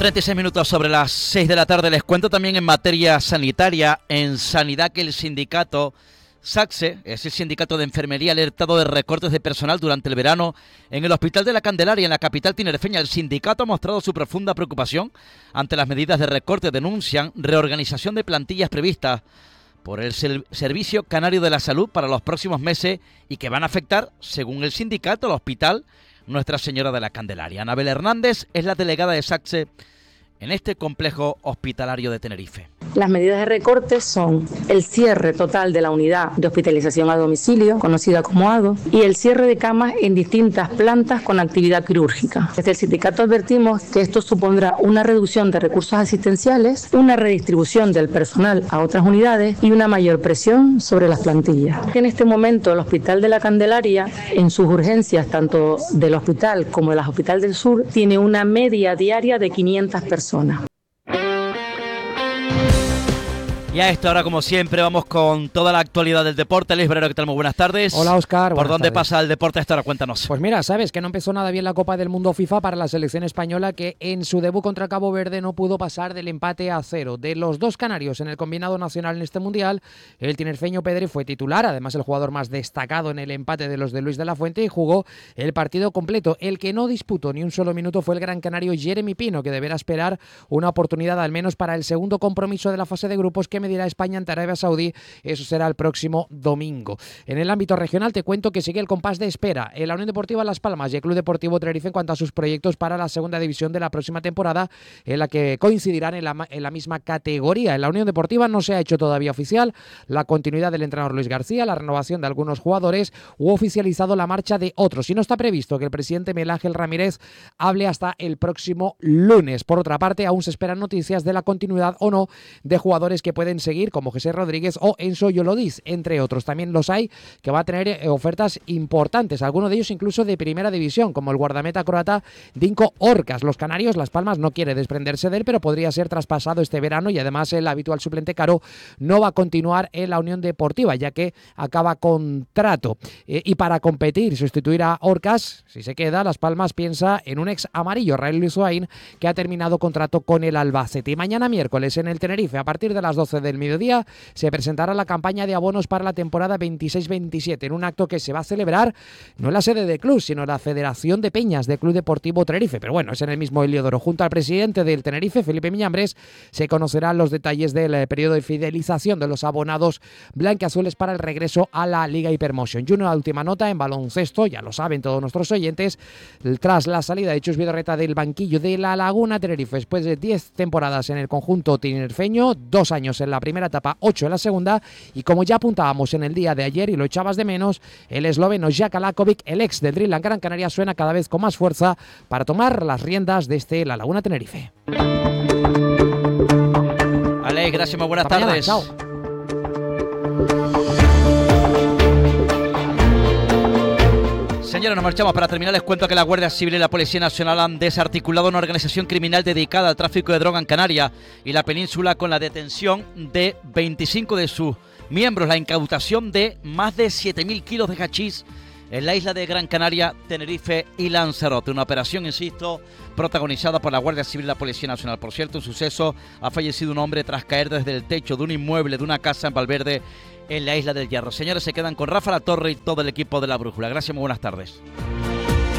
36 minutos sobre las 6 de la tarde. Les cuento también en materia sanitaria, en sanidad, que el sindicato SACSE, es el sindicato de enfermería, ha alertado de recortes de personal durante el verano en el Hospital de la Candelaria, en la capital tinerfeña. El sindicato ha mostrado su profunda preocupación ante las medidas de recorte. Denuncian reorganización de plantillas previstas por el Servicio Canario de la Salud para los próximos meses y que van a afectar, según el sindicato, al Hospital Nuestra Señora de la Candelaria. Anabel Hernández es la delegada de SACSE en este complejo hospitalario de Tenerife. Las medidas de recorte son el cierre total de la unidad de hospitalización a domicilio, conocida como ADO, y el cierre de camas en distintas plantas con actividad quirúrgica. Desde el sindicato advertimos que esto supondrá una reducción de recursos asistenciales, una redistribución del personal a otras unidades y una mayor presión sobre las plantillas. En este momento el Hospital de la Candelaria, en sus urgencias tanto del hospital como del Hospital del Sur, tiene una media diaria de 500 personas. Y a esta hora, como siempre, vamos con toda la actualidad del deporte. Luis Brero, ¿qué tal? Muy buenas tardes. Hola, Óscar. ¿Por dónde pasa el deporte a esta hora? Cuéntanos. Pues mira, sabes que no empezó nada bien la Copa del Mundo FIFA para la selección española, que en su debut contra Cabo Verde no pudo pasar del empate a 0. De los dos canarios en el combinado nacional en este mundial, el tinerfeño Pedri fue titular, además el jugador más destacado en el empate de los de Luis de la Fuente, y jugó el partido completo. El que no disputó ni un solo minuto fue el gran canario Jeremy Pino, que deberá esperar una oportunidad al menos para el segundo compromiso de la fase de grupos que medirá España ante Arabia Saudí. Eso será el próximo domingo. En el ámbito regional te cuento que sigue el compás de espera en la Unión Deportiva Las Palmas y el Club Deportivo Tenerife en cuanto a sus proyectos para la segunda división de la próxima temporada, en la que coincidirán en la misma categoría. En la Unión Deportiva no se ha hecho todavía oficial la continuidad del entrenador Luis García, la renovación de algunos jugadores u oficializado la marcha de otros. Y no está previsto que el presidente Miguel Ángel Ramírez hable hasta el próximo lunes. Por otra parte, aún se esperan noticias de la continuidad o no de jugadores que pueden seguir, como José Rodríguez o Enzo Yolodis, entre otros. También los hay que va a tener ofertas importantes, algunos de ellos incluso de primera división, como el guardameta croata Dinko Orcas. Los canarios, Las Palmas no quiere desprenderse de él, pero podría ser traspasado este verano, y además el habitual suplente Caro no va a continuar en la Unión Deportiva, ya que acaba contrato. Y para competir y sustituir a Orcas, si se queda, Las Palmas piensa en un ex amarillo, Raúl Luisuain, que ha terminado contrato con el Albacete. Y mañana miércoles en el Tenerife, a partir de las 12 del mediodía, se presentará la campaña de abonos para la temporada 26-27 en un acto que se va a celebrar no en la sede del club, sino en la Federación de Peñas del Club Deportivo Tenerife. Pero bueno, es en el mismo Heliodoro. Junto al presidente del Tenerife, Felipe Miñambres, se conocerán los detalles del periodo de fidelización de los abonados blanquiazules para el regreso a la Liga Hypermotion. Y una última nota en baloncesto, ya lo saben todos nuestros oyentes, tras la salida de Chus Vidorreta del banquillo de La Laguna Tenerife, después de 10 temporadas en el conjunto tinerfeño, 2 años en la primera etapa, 8 en la segunda, y como ya apuntábamos en el día de ayer y lo echabas de menos, el esloveno Jaka Lakovic, el ex del Drill Gran Canaria, suena cada vez con más fuerza para tomar las riendas de La Laguna Tenerife. Alex, gracias, muy buenas tardes. Chao. Señores, nos marchamos. Para terminar, les cuento que la Guardia Civil y la Policía Nacional han desarticulado una organización criminal dedicada al tráfico de droga en Canarias y la península, con la detención de 25 de sus miembros, la incautación de más de 7.000 kilos de hachís en la isla de Gran Canaria, Tenerife y Lanzarote. Una operación, insisto, protagonizada por la Guardia Civil y la Policía Nacional. Por cierto, en suceso ha fallecido un hombre tras caer desde el techo de un inmueble de una casa en Valverde, en la isla del Hierro. Señores, se quedan con Rafa La Torre y todo el equipo de La Brújula. Gracias, muy buenas tardes.